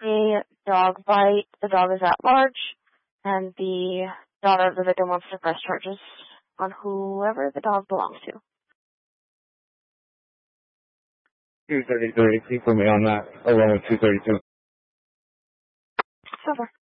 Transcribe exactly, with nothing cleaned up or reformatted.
a dog bite. The dog is at large, and the daughter of the victim wants to press charges on whoever the dog belongs to. two thirty-three, keep me on that, along with two thirty-two. So far.